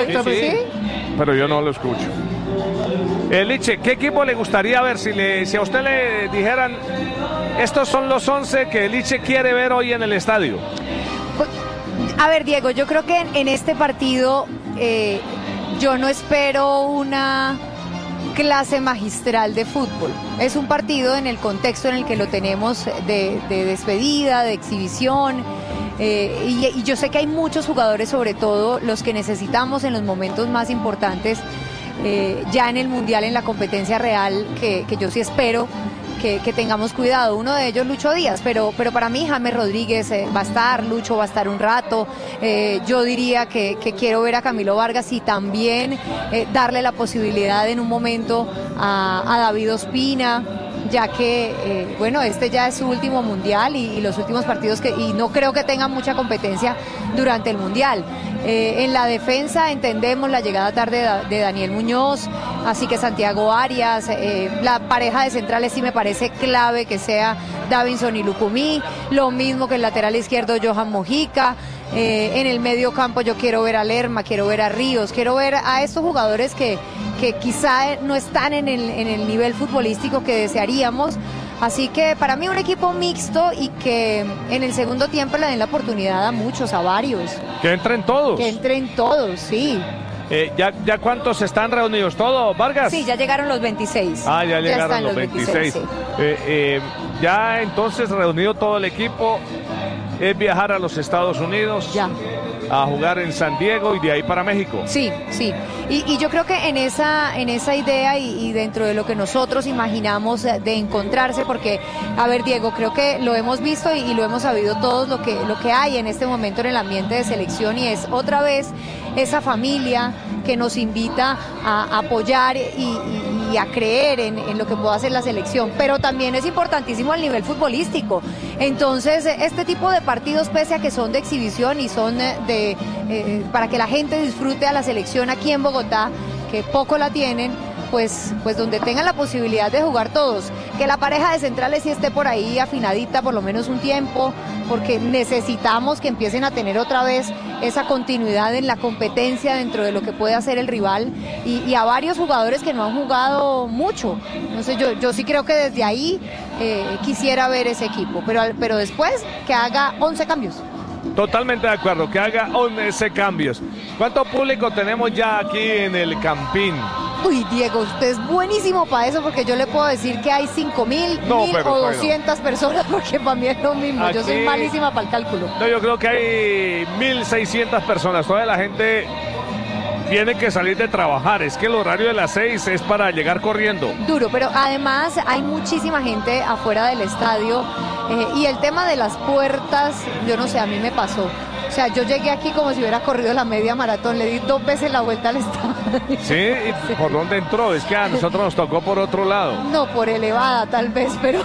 perfectamente. ¿Sí? Pero yo no lo escucho. Liche, ¿qué equipo le gustaría ver si a usted le dijeran estos son los 11 que Liche quiere ver hoy en el estadio? Pues, a ver, Diego, yo creo que en este partido yo no espero una clase magistral de fútbol. Es un partido en el contexto en el que lo tenemos de despedida, de exhibición. Y yo sé que hay muchos jugadores, sobre todo los que necesitamos en los momentos más importantes, ya en el Mundial, en la competencia real, que yo sí espero que tengamos cuidado. Uno de ellos, Lucho Díaz, pero para mí James Rodríguez va a estar, Lucho va a estar un rato. Yo diría que quiero ver a Camilo Vargas y también darle la posibilidad en un momento a David Ospina, ya que, bueno, este ya es su último Mundial y los últimos partidos y no creo que tengan mucha competencia durante el Mundial. En la defensa entendemos la llegada tarde de Daniel Muñoz, así que Santiago Arias, la pareja de centrales sí me parece clave que sea Davinson y Lucumí, lo mismo que el lateral izquierdo Johan Mojica. En el medio campo yo quiero ver a Lerma, quiero ver a Ríos, quiero ver a estos jugadores que quizá no están en el nivel futbolístico que desearíamos. Así que para mí un equipo mixto y que en el segundo tiempo le den la oportunidad a muchos, a varios. Que entren todos. Que entren todos, sí. ¿Ya cuántos están reunidos? ¿Todos, Vargas? Sí, ya llegaron los 26. Ah, ya llegaron los 26. Sí. Ya entonces reunido todo el equipo, es viajar a los Estados Unidos. Ya. A jugar en San Diego y de ahí para México. Sí, sí. Y yo creo que en esa idea y dentro de lo que nosotros imaginamos de encontrarse, porque, a ver, Diego, creo que lo hemos visto y lo hemos sabido todos lo que hay en este momento en el ambiente de selección, y es otra vez esa familia que nos invita a apoyar y a creer en lo que pueda hacer la selección, pero también es importantísimo el nivel futbolístico. Entonces, este tipo de partidos, pese a que son de exhibición y son para que la gente disfrute a la selección aquí en Bogotá, que poco la tienen, pues donde tengan la posibilidad de jugar todos, que la pareja de centrales sí esté por ahí afinadita por lo menos un tiempo, porque necesitamos que empiecen a tener otra vez esa continuidad en la competencia dentro de lo que puede hacer el rival, y a varios jugadores que no han jugado mucho. Entonces yo sí creo que desde ahí quisiera ver ese equipo, pero después que haga 11 cambios. Totalmente de acuerdo, que haga 11 cambios. ¿Cuánto público tenemos ya aquí en el Campín? Uy, Diego, usted es buenísimo para eso, porque yo le puedo decir que hay 5.000, 1.000 o 200 personas, porque para mí es lo mismo. Aquí, yo soy malísima para el cálculo. No, yo creo que hay 1.600 personas. Toda la gente tiene que salir de trabajar. Es que el horario de las 6 es para llegar corriendo. Duro, pero además hay muchísima gente afuera del estadio. Y el tema de las puertas, yo no sé, a mí me pasó. O sea, yo llegué aquí como si hubiera corrido la media maratón, le di 2 veces la vuelta al estadio. ¿Sí? ¿Y por dónde entró? Es que a nosotros nos tocó por otro lado. No, por Elevada tal vez, pero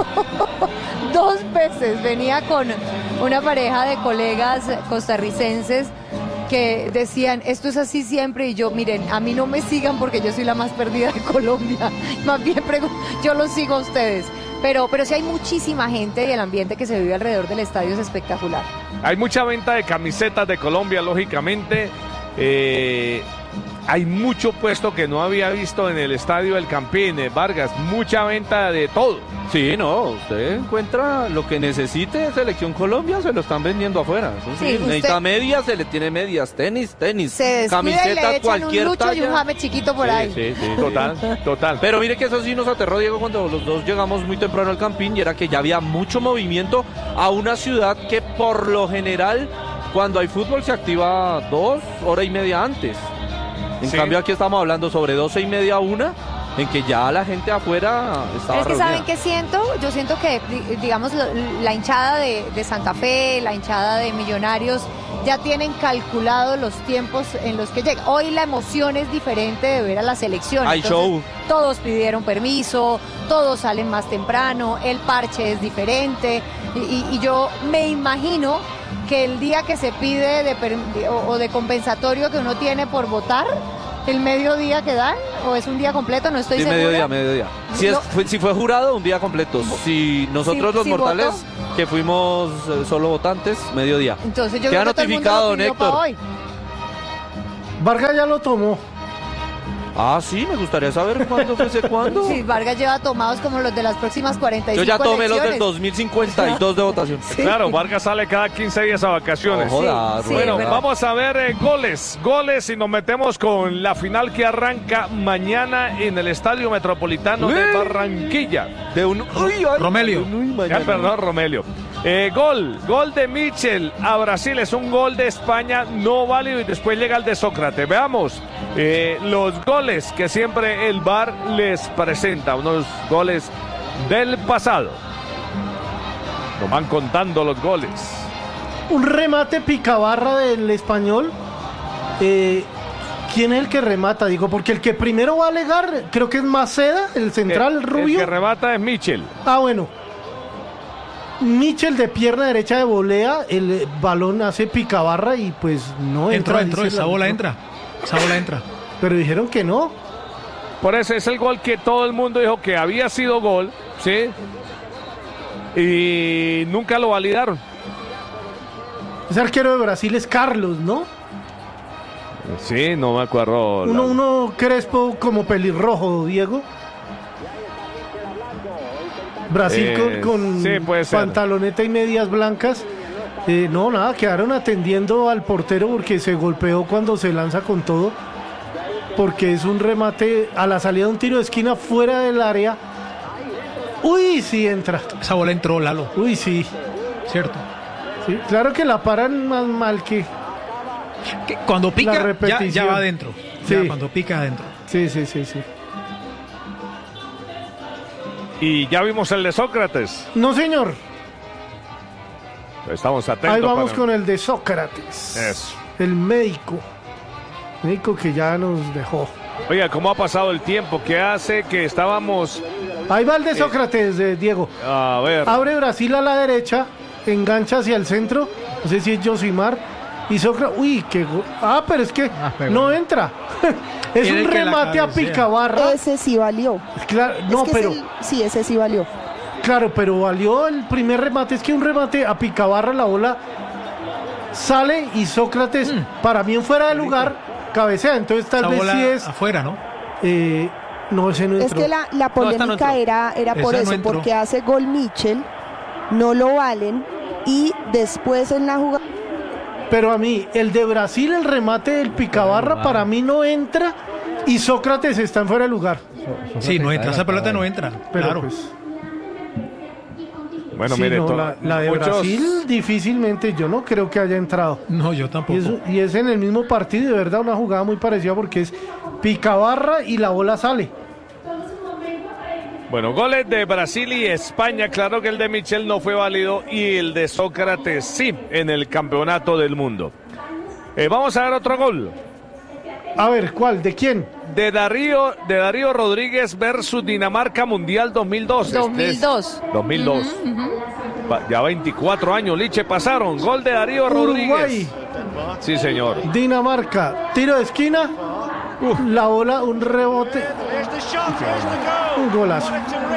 2 veces. Venía con una pareja de colegas costarricenses que decían, esto es así siempre, y yo, miren, a mí no me sigan porque yo soy la más perdida de Colombia. Más bien yo los sigo a ustedes. Pero sí hay muchísima gente y el ambiente que se vive alrededor del estadio es espectacular. Hay mucha venta de camisetas de Colombia, lógicamente. Hay mucho puesto que no había visto en el estadio del Campín, Vargas. Mucha venta de todo. Sí, no, usted encuentra lo que necesite de Selección Colombia, se lo están vendiendo afuera. Eso sí, necesita medias, se le tiene medias, tenis, se camiseta, y le echan cualquier un Lucho talla. Y un James chiquito por ahí. Sí, Total. Pero mire que eso sí nos aterró, Diego, cuando los dos llegamos muy temprano al Campín, y era que ya había mucho movimiento a una ciudad que por lo general, cuando hay fútbol, se activa 2 horas y media antes. En cambio aquí estamos hablando sobre 12:30 a 1, en que ya la gente afuera estaba Es que reunida. ¿saben qué siento? Yo siento que, digamos, la hinchada de Santa Fe, la hinchada de Millonarios, ya tienen calculados los tiempos en los que llegan. Hoy la emoción es diferente de ver a la selección. Hay show. Todos pidieron permiso, todos salen más temprano, el parche es diferente, y yo me imagino que el día que se pide de compensatorio que uno tiene por votar, el mediodía que dan, o es un día completo, no estoy segura. Mediodía. Si fue jurado, un día completo. Si nosotros los mortales, voto, que fuimos solo votantes, mediodía. Entonces yo queda notificado, don Héctor. Vargas ya lo tomó. Ah, sí, me gustaría saber cuándo fue ese cuándo. Sí, Vargas lleva tomados como los de las próximas 45 Yo ya tomé los del elecciones. 2052 de votación. Sí. Claro, Vargas sale cada 15 días a vacaciones. No jodas, Sí, Bueno, es verdad. vamos a ver goles y nos metemos con la final que arranca mañana en el Estadio Metropolitano de Barranquilla. De un... Romelio. Ya, perdón, Romelio. Gol de Michel a Brasil, es un gol de España no válido y después llega el de Sócrates. Veamos los goles que siempre el VAR les presenta, unos goles del pasado. Nos van contando los goles. Un remate picabarra del Español. ¿Quién es el que remata? Digo, porque el que primero va a alegar, creo que es Maceda, el central rubio. El que remata es Michel. Ah, bueno. Michel de pierna derecha de volea, el balón hace picabarra y pues no entra. Entró, dice esa el bola árbitro. entra. Pero dijeron que no. Por eso es el gol que todo el mundo dijo que había sido gol, ¿sí? Y nunca lo validaron. Ese arquero de Brasil es Carlos, ¿no? Sí, no me acuerdo. Uno crespo como pelirrojo, Diego. Brasil con sí, puede ser. pantaloneta y medias blancas. No, nada, quedaron atendiendo al portero porque se golpeó cuando se lanza con todo. Porque es un remate a la salida de un tiro de esquina fuera del área. Uy, sí entra. Esa bola entró, Lalo. Uy, sí. Cierto. Sí, claro que la paran más mal que... Que cuando La pica, repetición. ya va adentro. Sí. Ya, cuando pica adentro. Sí. Y ya vimos el de Sócrates. No, señor. Estamos atentos. Ahí vamos para- con el de Sócrates. Eso. El médico. Médico que ya nos dejó. Oiga, ¿cómo ha pasado el tiempo? ¿Qué hace que estábamos... Ahí va el de Sócrates, Diego. A ver. Abre Brasil a la derecha, engancha hacia el centro. No sé si es Josimar. Y Sócrates. Uy, qué. Pero es que pero no entra. Es Tiene un que la remate a cabecea. picabarra. Ese sí valió. Claro, no, Es que pero. sí, ese sí valió. Claro, pero valió el primer remate. Es que un remate a picabarra, la bola sale y Sócrates, para mí en fuera de lugar, cabecea. Entonces tal Esa vez bola sí es. afuera, ¿no? No, ese no Es entró. que la polémica era por Esa no eso, entró. porque hace gol Michel, no lo valen, y después en la jugada... Pero a mí, el de Brasil, el remate del picabarra, para mí no entra y Sócrates está en fuera de lugar. Sí, no entra. Esa pelota no entra. Pero Claro. pues. Bueno, Sí, mire, no, la de muchos- Brasil difícilmente, yo no creo que haya entrado. No, yo tampoco. Y es en el mismo partido, de verdad, una jugada muy parecida porque es picabarra y la bola sale. Bueno, goles de Brasil y España. Claro que el de Michel no fue válido y el de Sócrates sí en el campeonato del mundo. Vamos a ver otro gol. A ver, ¿cuál? ¿De quién? De Darío Rodríguez versus Dinamarca Mundial 2002. Este es 2002. 2002. Ya 24 años, Liche, pasaron. Gol de Darío Rodríguez. Uruguay, Sí, señor. Dinamarca, tiro de esquina, la bola, un rebote, un golazo.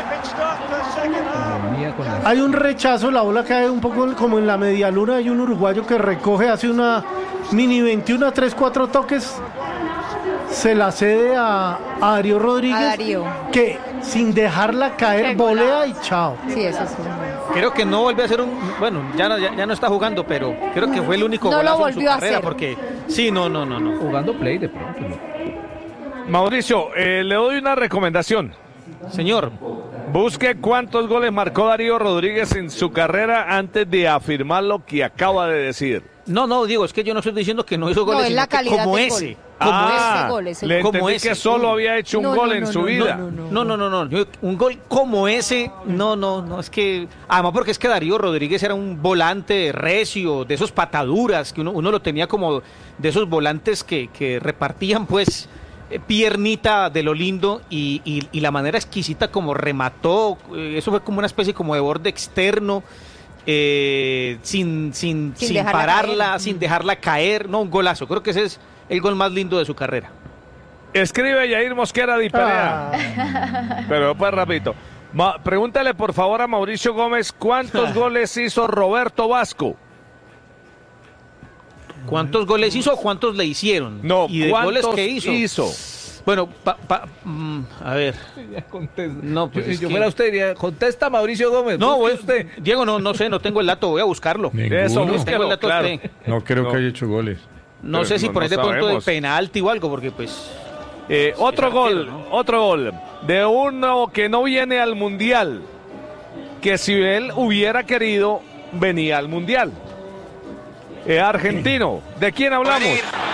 Hay un rechazo, la bola cae un poco como en la media luna. Hay un uruguayo que recoge, hace una mini 21 a 3-4 toques. Se la cede a Darío Rodríguez, A Darío. que sin dejarla caer Qué volea golazo. y chao. Sí, eso sí. Creo que no volvió a ser bueno, ya no está jugando, pero creo que fue el único No lo golazo en su volvió a carrera, hacer. porque sí, no. Jugando play de pronto. Mauricio, le doy una recomendación. Señor, Busque cuántos goles marcó Darío Rodríguez en su carrera antes de afirmar lo que acaba de decir. no, Diego, es que yo no estoy diciendo que no hizo No, goles, es sino la que calidad como del ese. gol. Como ese gol, ese le gol. como entendí que ese. solo había hecho un No, gol no, en no, su no, vida. No. Un gol como ese, no, es que, además porque es que Darío Rodríguez era un volante recio, de esos pataduras, que uno lo tenía como de esos volantes que repartían pues piernita de lo lindo y la manera exquisita como remató, eso fue como una especie como de borde externo, sin dejarla pararla, caer. sin dejarla caer, no, un golazo, creo que ese es el gol más lindo de su carrera. Escribe Yair Mosquera Di Perea. Pero pues rapidito. Pregúntale por favor a Mauricio Gómez cuántos goles hizo Roberto Vasco. ¿Cuántos goles hizo o cuántos le hicieron? No, y de ¿cuántos goles que hizo. Bueno, a ver. No, pues si es yo que- fuera usted, diría, contesta Mauricio Gómez. No, busque usted. Diego, no sé, no tengo el dato, voy a buscarlo. Ninguno. Eso, Tengo el búsquelo, dato claro. de usted. No creo No. que haya hecho goles. No Pero sé si no poner de pronto de sabemos. penalti o algo, porque pues... Otro Es gol, arquero, ¿no? otro gol de uno que no viene al Mundial, que si él hubiera querido, venía al Mundial. Argentino, ¿de quién hablamos?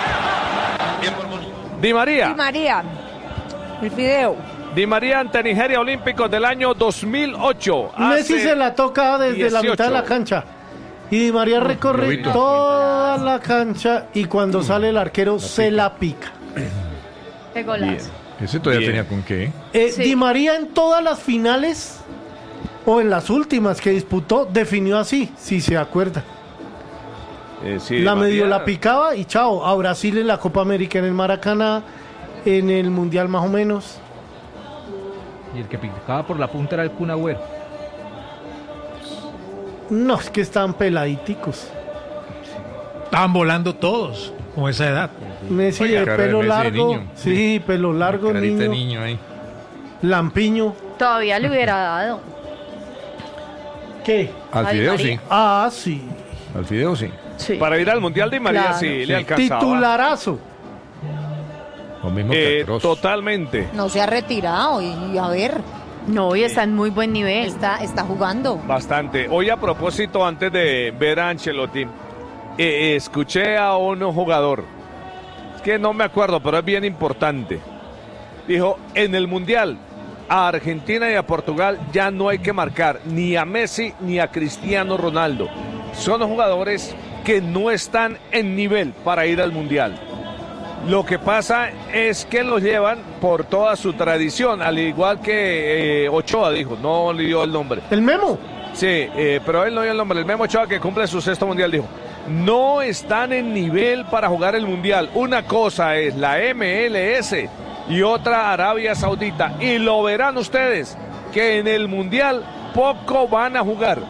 Di María. Y María, el video. Di María ante Nigeria Olímpicos del año 2008. Messi Hace- se la toca desde la 18. mitad de la cancha. Y Di María recorre globito. toda la cancha y cuando sale el arquero se la pica. Qué golazo. Ese todavía Bien. tenía con qué. Sí. Di María en todas las finales o en las últimas que disputó definió así, si se acuerda. Sí, Di La medio María. la picaba y chao. A Brasil en la Copa América en el Maracaná, en el Mundial más o menos. Y el que picaba por la punta era el Kun Agüero. No, es que están peladiticos. Estaban volando todos con esa edad. Messi Oiga, de cara de pelo Messi de largo. niño. Sí, pelo largo, Carita de niño. niño ahí. Lampiño. Todavía le hubiera dado. ¿Qué? Al Ay, Fideo María. sí. Ah, sí. Al Fideo sí. Sí. Para ir al Mundial Di María Claro. sí le alcanzaba. Titularazo. Lo mismo que Kroos. Totalmente. No se ha retirado y a ver, No, y está en muy buen nivel. está jugando. Bastante. Hoy a propósito, antes de ver a Ancelotti, escuché a un jugador, es que no me acuerdo, pero es bien importante. Dijo, en el Mundial, a Argentina y a Portugal ya no hay que marcar ni a Messi ni a Cristiano Ronaldo. Son jugadores que no están en nivel para ir al Mundial. Lo que pasa es que los llevan por toda su tradición, al igual que Ochoa dijo, no le dio el nombre. El Memo. Sí, pero él no dio el nombre. El Memo Ochoa, que cumple su sexto mundial, dijo: no están en nivel para jugar el mundial. Una cosa es la MLS y otra Arabia Saudita. Y lo verán ustedes, que en el mundial poco van a jugar.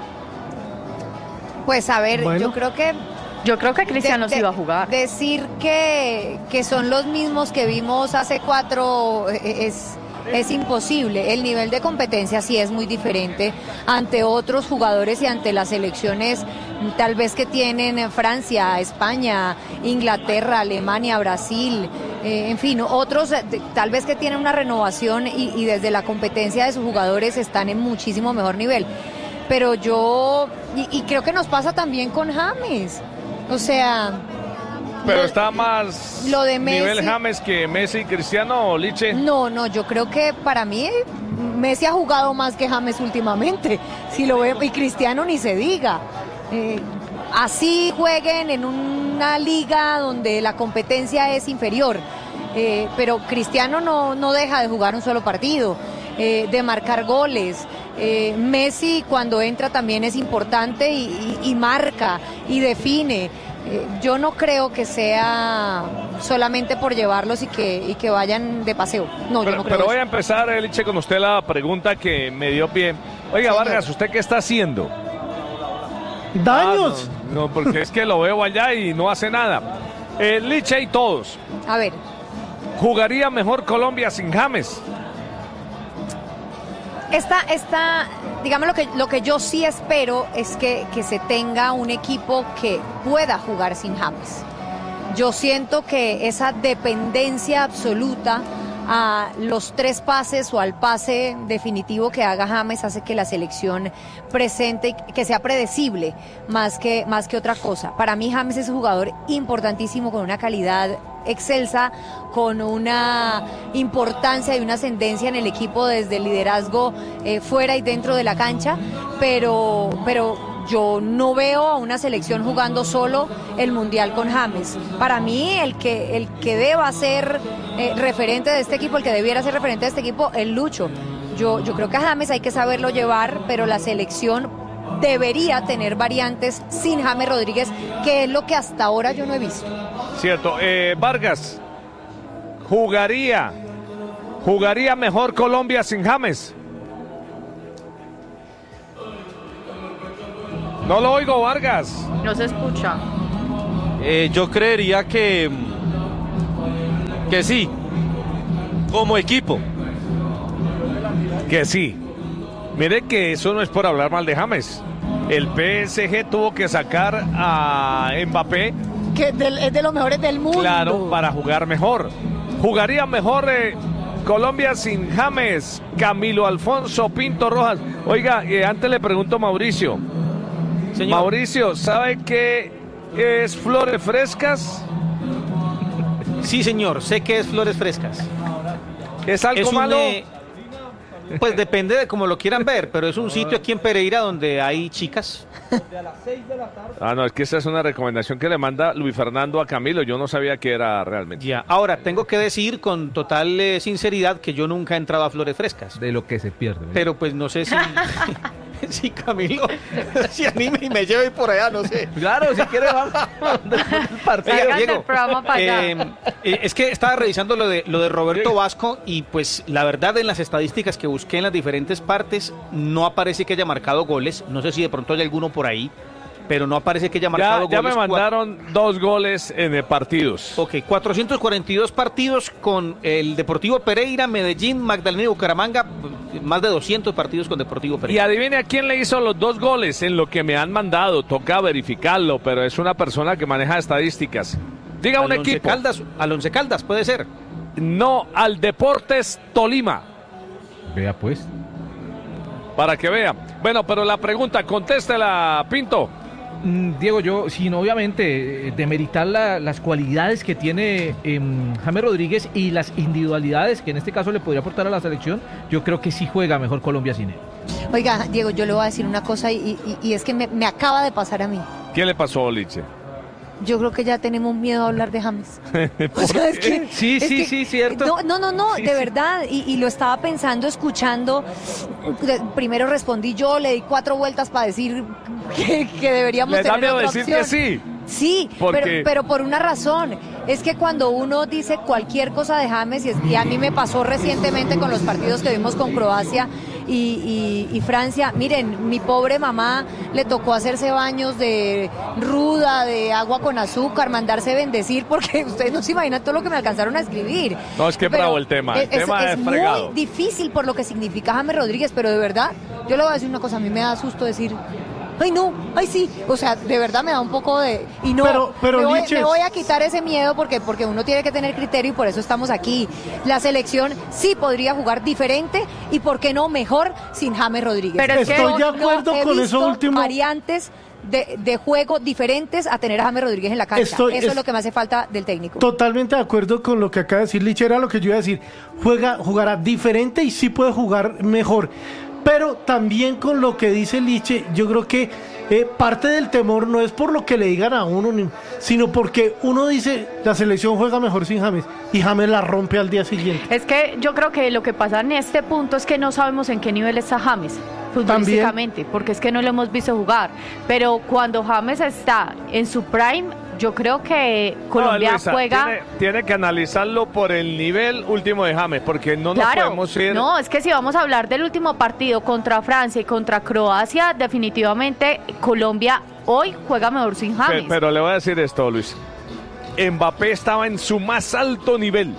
Pues a ver, Bueno. Yo creo que Cristiano sí iba a jugar. Decir que son los mismos que vimos hace 4 es imposible. El nivel de competencia sí es muy diferente ante otros jugadores y ante las selecciones tal vez que tienen Francia, España, Inglaterra, Alemania, Brasil, en fin, otros tal vez que tienen una renovación y desde la competencia de sus jugadores están en muchísimo mejor nivel. Pero yo, y creo que nos pasa también con James. O sea, Pero lo- está más lo de Messi- nivel James que Messi y Cristiano, Liche. no, yo creo que para mí Messi ha jugado más que James últimamente. Si lo ve, y Cristiano ni se diga. Así jueguen en una liga donde la competencia es inferior. Pero Cristiano no deja de jugar un solo partido, de marcar goles. Messi cuando entra también es importante y marca y define. Yo no creo que sea solamente por llevarlos y que vayan de paseo. No, yo no creo Pero voy a eso. empezar, Liche, con usted la pregunta que me dio pie. Oiga, Señor. Vargas, ¿usted qué está haciendo? Daños. No, porque es que lo veo allá y no hace nada. Liche y todos. A ver, ¿Jugaría mejor Colombia sin James? digamos lo que yo sí espero es que se tenga un equipo que pueda jugar sin James. Yo siento que esa dependencia absoluta a los 3 pases o al pase definitivo que haga James hace que la selección presente, que sea predecible más que otra cosa. Para mí James es un jugador importantísimo con una calidad excelsa, con una importancia y una ascendencia en el equipo desde el liderazgo fuera y dentro de la cancha, pero yo no veo a una selección jugando solo el Mundial con James. Para mí el que deba ser referente de este equipo, el que debiera ser referente de este equipo, es Lucho. Yo creo que a James hay que saberlo llevar, pero la selección debería tener variantes sin James Rodríguez, que es lo que hasta ahora yo no he visto. Cierto. Vargas, ¿jugaría mejor Colombia sin James? No lo oigo, Vargas. No se escucha. Yo creería que sí, como equipo. Que sí. Mire que eso no es por hablar mal de James. El PSG tuvo que sacar a Mbappé. Que es de los mejores del mundo. Claro, para jugar mejor. Jugaría mejor Colombia sin James, Camilo Alfonso Pinto Rojas. Oiga, antes le pregunto a Mauricio. Señor. Mauricio, ¿sabe qué es Flores Frescas? Sí, señor, sé que es Flores Frescas. ¿Es algo malo? Pues depende de cómo lo quieran ver, pero es un sitio aquí en Pereira donde hay chicas. Ah, no, es que esa es una recomendación que le manda Luis Fernando a Camilo. Yo no sabía qué era realmente. Ya, ahora tengo que decir con total sinceridad que yo nunca he entrado a Flores Frescas. De lo que se pierde. Pero pues no sé si... si Camilo si anime y me lleve por allá, no sé. Claro, si quiere vamos. Oiga, Diego, el programa para allá. es que estaba revisando lo de Roberto Vasco y pues la verdad en las estadísticas que busqué en las diferentes partes no aparece que haya marcado goles. No sé si de pronto hay alguno por ahí, pero no aparece que haya marcado goles. Ya me mandaron 2 goles en partidos. Ok, 442 partidos con el Deportivo Pereira, Medellín, Magdalena y Bucaramanga, más de 200 partidos con Deportivo Pereira. Y adivine a quién le hizo los 2 goles en lo que me han mandado. Toca verificarlo, pero es una persona que maneja estadísticas. Diga un equipo. Al Once Caldas, puede ser. No, al Deportes Tolima. Vea pues. Para que vea. Bueno, pero la pregunta, contéstela, Pinto. Diego, yo, sin obviamente demeritar las cualidades que tiene James Rodríguez y las individualidades que en este caso le podría aportar a la selección, yo creo que sí juega mejor Colombia sin él. Oiga, Diego, yo le voy a decir una cosa y es que me acaba de pasar a mí. ¿Qué le pasó, Oliche? Yo creo que ya tenemos miedo a hablar de James. O sea, es que, sí, cierto. No, de verdad. Y lo estaba pensando, escuchando. Primero respondí yo, le di 4 vueltas para decir que deberíamos tener otra decir opción. que sí. Sí, pero por una razón. Es que cuando uno dice cualquier cosa de James, y a mí me pasó recientemente con los partidos que vimos con Croacia y Francia, miren, mi pobre mamá le tocó hacerse baños de ruda, de agua con azúcar, mandarse bendecir, porque ustedes no se imaginan todo lo que me alcanzaron a escribir. No, es que bravo el tema. El tema es fregado. Muy difícil por lo que significa James Rodríguez, pero de verdad, yo le voy a decir una cosa, a mí me da susto decir... Ay, no, ay, sí. O sea, de verdad me da un poco de... Y no, pero me voy a quitar ese miedo porque uno tiene que tener criterio y por eso estamos aquí. La selección sí podría jugar diferente y, ¿por qué no, mejor sin James Rodríguez? Pero es que estoy de acuerdo con eso último. Variantes de juego diferentes a tener a James Rodríguez en la cancha. Eso es lo que me hace falta del técnico. Totalmente de acuerdo con lo que acaba de decir Liche, era lo que yo iba a decir. Jugará diferente y sí puede jugar mejor. Pero también con lo que dice Liche, yo creo que parte del temor no es por lo que le digan a uno, sino porque uno dice, la selección juega mejor sin James, y James la rompe al día siguiente. Es que yo creo que lo que pasa en este punto es que no sabemos en qué nivel está James futbolísticamente, porque es que no lo hemos visto jugar. Pero cuando James está en su prime, yo creo que Colombia Luisa, juega... Tiene que analizarlo por el nivel último de James, porque no nos podemos ir... No, es que si vamos a hablar del último partido contra Francia y contra Croacia, definitivamente Colombia hoy juega mejor sin James. Pero le voy a decir esto, Luis. Mbappé estaba en su más alto nivel.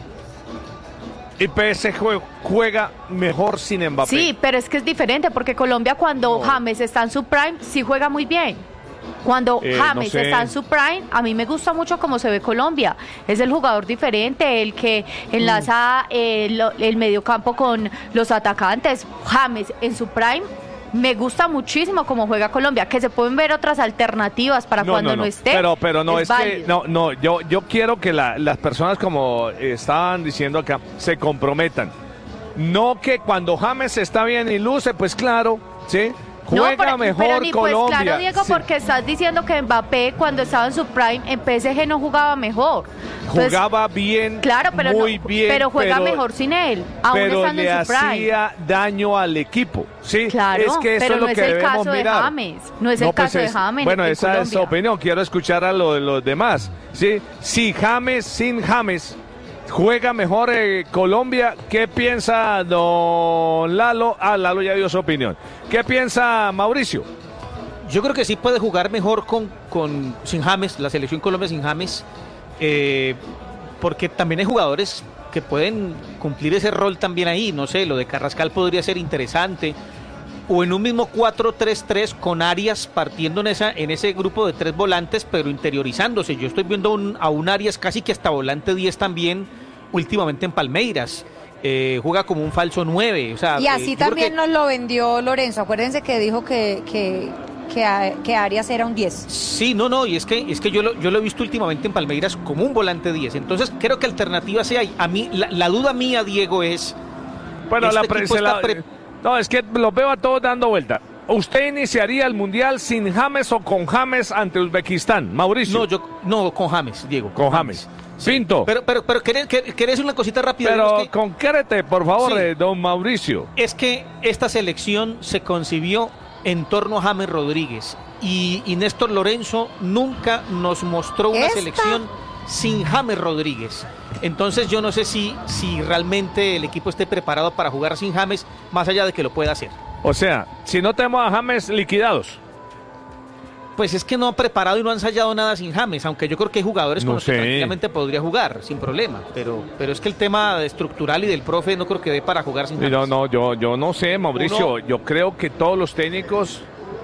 Y PSG juega mejor sin Mbappé. Sí, pero es que es diferente, porque Colombia cuando James está en su prime, sí juega muy bien. Cuando James está en su prime, a mí me gusta mucho cómo se ve Colombia. Es el jugador diferente, el que enlaza el mediocampo con los atacantes. James en su prime, me gusta muchísimo cómo juega Colombia. Que se pueden ver otras alternativas para cuando no esté. Pero no, es válido. que yo quiero que las personas, como estaban diciendo acá, se comprometan. No que cuando James está bien y luce, pues claro, ¿sí? Juega mejor pero ni Colombia. Pues claro, Diego, sí. porque estás diciendo que Mbappé cuando estaba en su prime en PSG no jugaba mejor. Entonces, jugaba bien, claro, pero muy bien, pero juega mejor sin él, aún pero estando le en su prime. hacía daño al equipo, ¿sí? Claro, es que eso pero es lo no que es el debemos caso de mirar. James, no es el caso de James. Bueno, en esa es su Colombia. opinión, quiero escuchar a lo de los demás, ¿sí? Si James, sin James, juega mejor Colombia, ¿qué piensa don Lalo? Ah, Lalo ya dio su opinión. ¿Qué piensa Mauricio? Yo creo que sí puede jugar mejor sin James, la selección Colombia sin James, porque también hay jugadores que pueden cumplir ese rol también ahí. No sé, lo de Carrascal podría ser interesante. O en un mismo 4-3-3 con Arias partiendo en ese grupo de 3 volantes, pero interiorizándose. Yo estoy viendo a un Arias casi que hasta volante 10 también últimamente en Palmeiras. Juega como un falso 9. O sea, y así también nos lo vendió Lorenzo. Acuérdense que dijo que Arias era un 10. Sí, no, y es que yo lo he visto últimamente en Palmeiras como un volante 10. Entonces creo que alternativas sí hay. A mí, la duda mía, Diego, es... Bueno, no, es que los veo a todos dando vuelta. ¿Usted iniciaría el Mundial sin James o con James ante Uzbekistán, Mauricio? No, con James, Diego. Con James. Pinto. Pero ¿querés una cosita rápida? Pero concrete, por favor, sí. Don Mauricio. Es que esta selección se concibió en torno a James Rodríguez y Néstor Lorenzo nunca nos mostró una selección sin James Rodríguez. Entonces yo no sé si realmente el equipo esté preparado para jugar sin James, más allá de que lo pueda hacer. O sea, si no tenemos a James, liquidados. Pues es que no ha preparado y no ha ensayado nada sin James, aunque yo creo que hay jugadores con los que tranquilamente podría jugar sin problema, pero es que el tema estructural y del profe no creo que dé para jugar sin James. Yo no sé, Mauricio, yo creo que todos los técnicos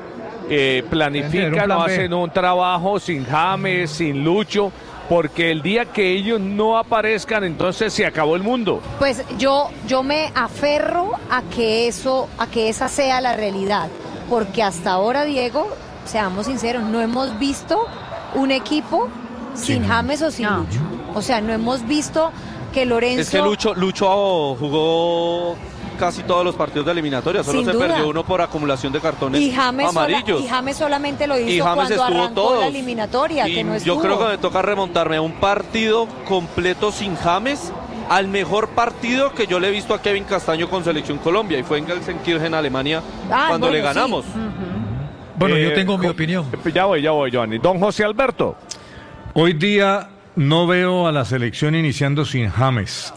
planifican o hacen un trabajo sin James, sin Lucho, porque el día que ellos no aparezcan, entonces se acabó el mundo. Pues yo me aferro a que esa sea la realidad, porque hasta ahora, Diego, seamos sinceros, no hemos visto un equipo sin James o sin Lucho. O sea, no hemos visto que Lorenzo... Es que Lucho jugó casi todos los partidos de eliminatoria, solo se perdió uno por acumulación de cartones amarillos. Y James solamente lo hizo cuando arrancó la eliminatoria, que no estuvo. Yo creo que me toca remontarme a un partido completo sin James, al mejor partido que yo le he visto a Kevin Castaño con Selección Colombia, y fue en Gelsenkirchen, Alemania, cuando le ganamos. Sí. Bueno, yo tengo mi opinión. Ya voy, Johnny. Don José Alberto. Hoy día no veo a la selección iniciando sin James.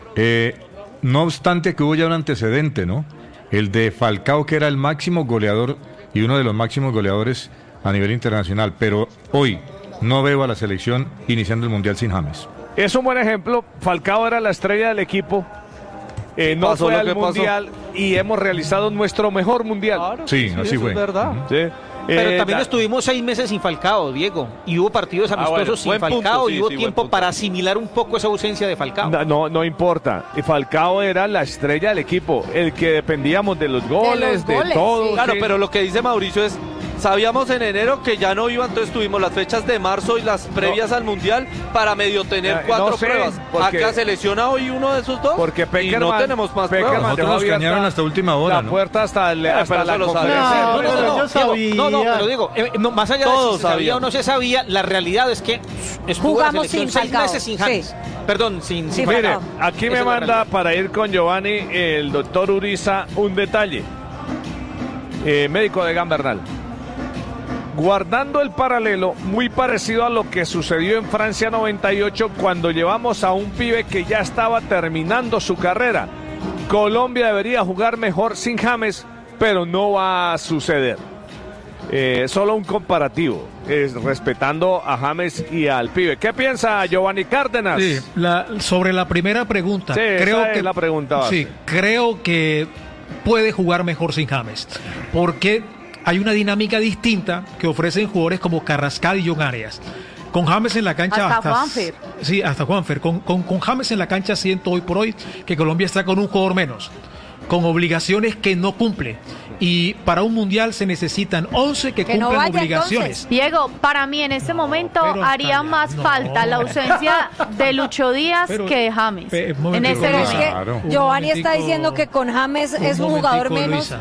No obstante que hubo ya un antecedente, ¿no? El de Falcao, que era el máximo goleador y uno de los máximos goleadores a nivel internacional. Pero hoy no veo a la selección iniciando el Mundial sin James. Es un buen ejemplo. Falcao era la estrella del equipo. No fue al Mundial y hemos realizado nuestro mejor Mundial. Claro, sí, así fue. Es verdad. Sí. Pero también estuvimos 6 meses sin Falcao, Diego, y hubo partidos amistosos sin Falcao, y hubo tiempo para asimilar un poco esa ausencia de Falcao. No importa. Y Falcao era la estrella del equipo, el que dependíamos de los goles, de todo. Sí. Claro, pero lo que dice Mauricio es, sabíamos en enero que ya no iba, entonces tuvimos las fechas de marzo y las previas al Mundial para medio tener 4 pruebas. ¿Acá selecciona hoy uno de esos 2? Porque Peckerman, y no tenemos más pruebas. Nosotros nos cañaron hasta última hora, la puerta hasta la conferencia. No, pero digo, más allá de si se sabía o no se sabía, la realidad es que jugamos sin 6 meses sin James. Sí. Perdón, sin Mire, aquí me manda para ir con Giovanni el doctor Uriza un detalle. Médico de Gambernal. Guardando el paralelo, muy parecido a lo que sucedió en Francia 98 cuando llevamos a un pibe que ya estaba terminando su carrera. Colombia debería jugar mejor sin James, pero no va a suceder. Solo un comparativo, respetando a James y al pibe. ¿Qué piensa Giovanni Cárdenas? Sí, sobre la primera pregunta. Sí, creo que la pregunta. Sí, creo que puede jugar mejor sin James, porque hay una dinámica distinta que ofrecen jugadores como Carrascal y John Arias. Con James en la cancha hasta Juanfer. Sí, hasta Juanfer. Con James en la cancha siento hoy por hoy que Colombia está con un jugador menos, con obligaciones que no cumple. Y para un mundial se necesitan 11 que cumplan obligaciones. Entonces. Diego, para mí en este momento haría más falta la ausencia de Lucho Díaz que de James. En este momento. Giovanni está diciendo que con James es un jugador menos.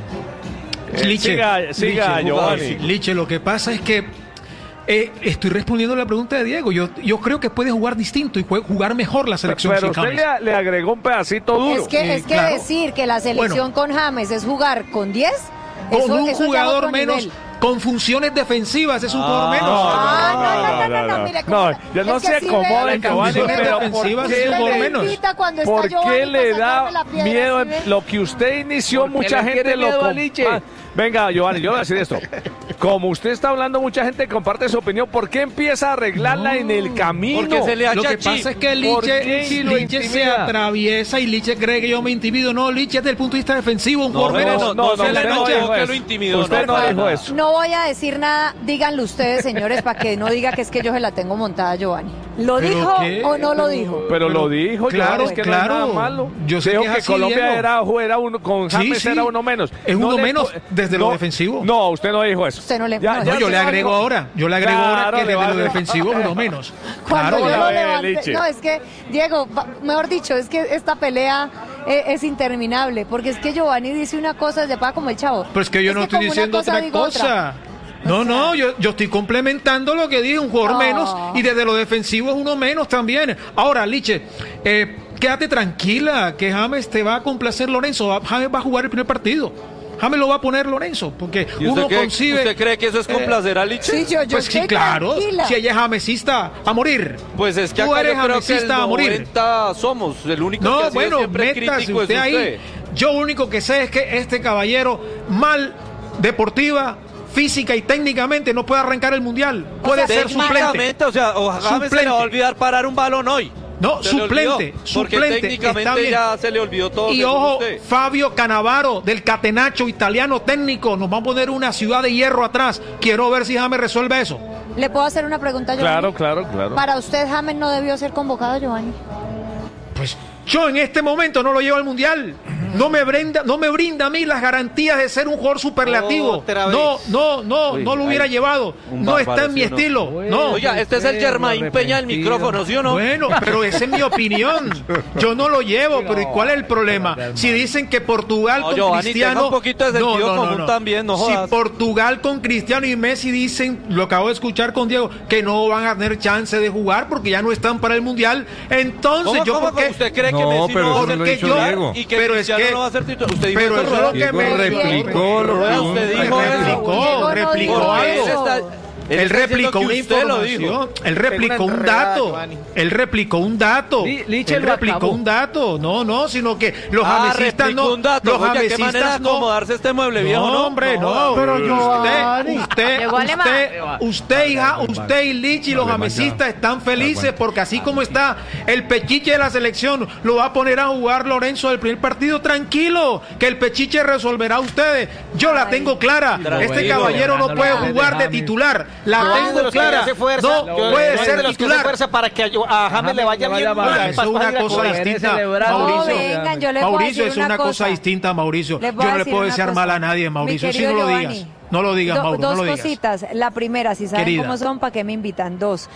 Siga Giovanni. Liche, lo que pasa es que estoy respondiendo a la pregunta de Diego. Yo creo que puede jugar distinto y puede jugar mejor la selección sin James. Pero usted le agregó un pedacito duro. Es que claro, decir que la selección con James es jugar con 10, con un jugador menos, nivel. Con funciones defensivas, es un jugador menos. Mire, ya no se acomoden, Giovanni, pero ¿por qué le da miedo lo que usted inició? Mucha gente lo... Venga, Giovanni, yo voy a decir esto. como usted está hablando, mucha gente comparte su opinión. ¿Por qué empieza a arreglarla en el camino? Porque se le Lo que pasa es que Liche se atraviesa y Liche cree que yo me intimido. No, Liche desde el punto de vista defensivo, un jugador menos. Usted no dijo eso. No voy a decir nada, díganlo ustedes, señores, para que no diga que es que yo se la tengo montada a Giovanni. ¿Lo dijo o no lo dijo? Pero lo dijo, claro, es que claro. No es nada malo. Yo sé dijo que que Colombia era uno, con James sí. era uno menos. Es uno menos desde lo defensivo. No, usted no dijo eso. Usted no le yo le agrego ahora. Yo le agrego ahora que desde lo defensivo es uno menos. Cuando Claro, yo lo levante, no, es que, Diego, mejor dicho, es que esta pelea es interminable, porque es que Giovanni dice una cosa desde para como el chavo. Pero es que yo no estoy diciendo otra cosa. No, yo estoy complementando lo que dije, un jugador menos, y desde lo defensivo es uno menos también. Ahora, Liche, quédate tranquila, que James te va a complacer Lorenzo. James va a jugar el primer partido. James lo va a poner Lorenzo, porque uno concibe... ¿Usted cree que eso es complacer a Liche? Sí, yo pues sí, claro. Tranquila. Si ella es jamesista, a morir. Pues es que tú acá eres yo creo que el jamesista a morir. 90 somos, el único que ha sido siempre crítico usted es ahí. usted. Yo lo único que sé es que este caballero, mal deportiva, física y técnicamente, no puede arrancar el Mundial. Puede ser suplente. O sea, James se le va a olvidar parar un balón hoy. No, suplente, porque técnicamente ya se le olvidó todo. Y ojo, Fabio Cannavaro del Catenaccio italiano técnico, nos va a poner una ciudad de hierro atrás. Quiero ver si James resuelve eso. ¿Le puedo hacer una pregunta, Giovanni? Claro. ¿Para usted James no debió ser convocado, Giovanni? Pues yo en este momento no lo llevo al Mundial. No me brinda a mí las garantías de ser un jugador superlativo. No lo hubiera llevado. No está en mi estilo. No. Oiga, este es el Germain Peña del micrófono, ¿sí o no? Bueno, pero esa es mi opinión. Yo no lo llevo, pero ¿y cuál es el problema? Si dicen que Portugal con Giovanni, Cristiano... tenga un poquito de sentido común también, no jodas. Si Portugal con Cristiano y Messi dicen, lo acabo de escuchar con Diego, que no van a tener chance de jugar porque ya no están para el Mundial, entonces ¿Cómo usted cree que Messi no va a ser titular y que Cristiano no va a ser titular? Usted dijo pero eso es lo que me replicó. Replicó algo. Él replicó una información, él replicó un dato, él replicó un dato, él replicó un dato, no, sino que los jamesistas no, los jamesistas no, acomodarse este mueble viejo, no, hombre, no, pero usted y Liche y los jamesistas están felices porque así como está el pechiche de la selección, lo va a poner a jugar Lorenzo del primer partido, tranquilo, que el pechiche resolverá a ustedes, yo la tengo clara, este caballero no puede jugar de titular. La tengo clara. No puede ser titular. Fuerza para que a James le vaya bien. Eso es una cosa distinta, Mauricio. Mauricio, es una cosa distinta, Mauricio. Yo no le puedo desear mal a nadie, Mauricio. Si no lo digas. No lo digas, Mauricio. Dos cositas. La primera, si saben cómo son, ¿para qué me invitan? Dos.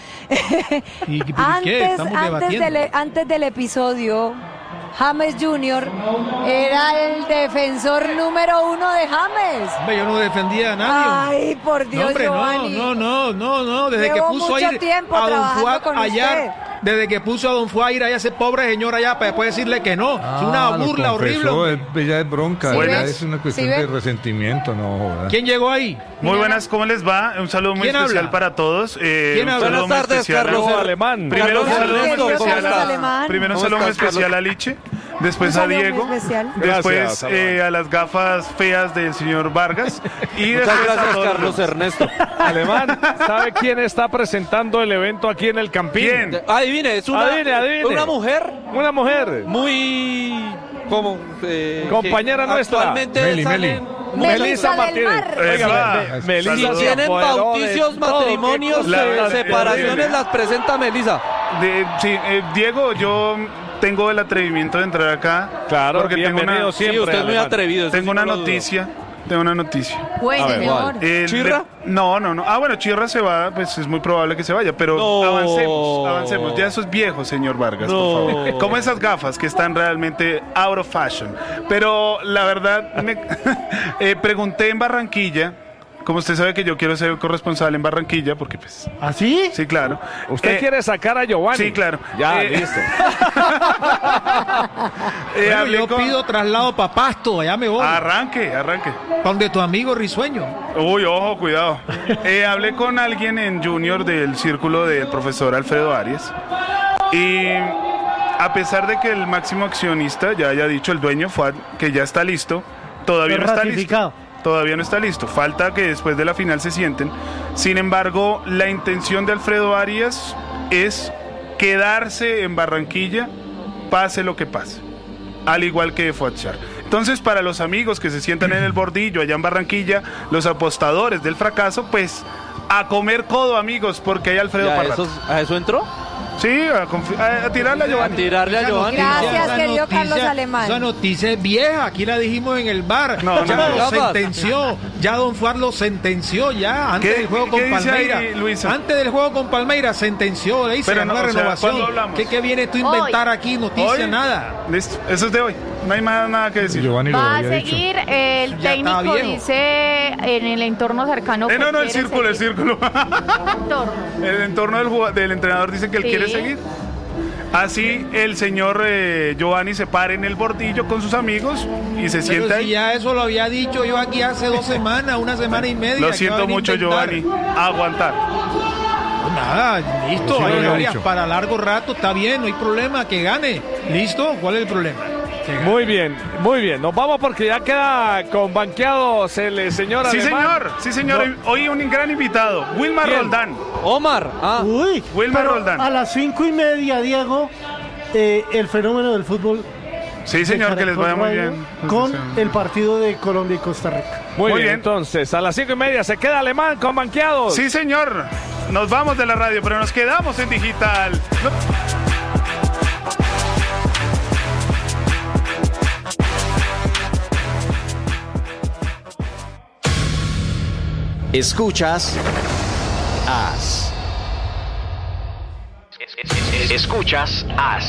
Antes del episodio, James Jr. era el defensor número 1 de James. Hombre, yo no defendía a nadie. Ay, por Dios, hombre, Giovanni. No. Desde Llevo que puso a ir a Don Fuad allá, desde que puso a Don Fuad a ir allá, ese pobre señor allá, para después decirle que no. Es una burla horrible. Ya es bronca, es una cuestión de resentimiento, no. ¿Quién llegó ahí? Muy buenas, ¿cómo les va? Un saludo muy especial para todos. ¿Quién habla? Buenas tardes, Carlos Alemán. Primero un saludo muy especial a Liche, después a Diego, después a las gafas feas del señor Vargas y muchas después gracias, a Carlos Ernesto. Alemán, ¿sabe quién está presentando el evento aquí en el Campín? ¿Quién? Adivine, es una mujer. Una mujer. Muy... como compañera nuestra. Actualmente Melissa Martínez. Si tienen bauticios, matrimonios, separaciones, las presenta Melissa. Diego, yo tengo el atrevimiento de entrar acá. Claro, porque bienvenido siempre. Sí, usted es muy atrevido. Tengo una noticia. Bueno, señor. ¿Chirra? No. Bueno, Chirra se va, pues es muy probable que se vaya, pero avancemos. Ya eso es viejo, señor Vargas, por favor. Como esas gafas que están realmente out of fashion. Pero la verdad, pregunté en Barranquilla. Como usted sabe que yo quiero ser corresponsal en Barranquilla, porque pues... ¿Ah, sí? Sí, claro. ¿Usted quiere sacar a Giovanni? Sí, claro. Ya, listo. Yo pido traslado para Pasto, allá me voy. Arranque. Donde tu amigo Risueño. Uy, ojo, cuidado. Hablé con alguien en Junior del círculo del profesor Alfredo Arias. Y a pesar de que el máximo accionista ya haya dicho, el dueño, Fuad, que ya está listo, todavía no está listo. todavía no está listo. Falta que después de la final se sienten. Sin embargo, la intención de Alfredo Arias es quedarse en Barranquilla, pase lo que pase, al igual que de Fuatshar. Entonces, para los amigos que se sientan en el bordillo allá en Barranquilla, los apostadores del fracaso, pues a comer codo, amigos, porque hay Alfredo Parrato. ¿A eso entró? Sí, a tirarle a Giovanni. A tirarle a Giovanni. Gracias, querido Carlos Alemán. Esa noticia es vieja, aquí la dijimos en el bar. No, ya no, lo no. sentenció, ya Don Fuar lo sentenció ya antes del juego con Palmeiras. Antes del juego con Palmeiras sentenció, le hice una renovación. ¿Qué viene tú a inventar aquí? Noticia, nada. Listo, eso es de hoy. No hay más nada que decir. Va a seguir el técnico, dice, en el entorno cercano. No, el círculo. El entorno del entrenador dice que él quiere seguir. Así el señor Giovanni se para en el bordillo con sus amigos y se sienta ahí. Ya eso lo había dicho yo aquí hace 2 semanas, 1 semana y media. Lo siento mucho, Giovanni. Aguantar. Nada, listo. Sí, hay áreas para largo rato, está bien, no hay problema, que gane. ¿Listo? ¿Cuál es el problema? Muy bien. Nos vamos porque ya queda con banqueados el señor Alemán. Sí, señor. No. Hoy un gran invitado, Wilmar Roldán. Omar. Uy, Wilmar Roldán. A las 5:30, Diego, el fenómeno del fútbol. Sí, señor, que les vaya muy bien. Con el partido de Colombia y Costa Rica. Muy bien, entonces, a las 5:30 se queda Alemán con banqueados. Sí, señor. Nos vamos de la radio, pero nos quedamos en digital. Escuchas AS. Escuchas AS.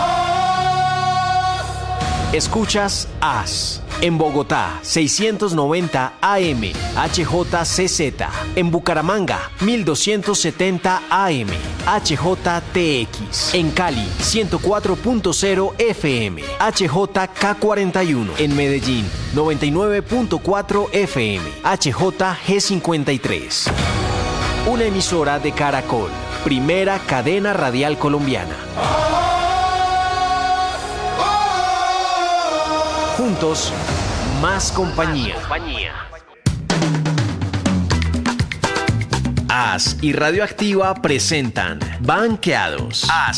Escuchas AS. En Bogotá, 690 AM, HJCZ. En Bucaramanga, 1270 AM, HJTX. En Cali, 104.0 FM, HJK41. En Medellín, 99.4 FM, HJG53. Una emisora de Caracol, primera cadena radial colombiana. Juntos, más compañía. AS y Radioactiva presentan Banqueados. AS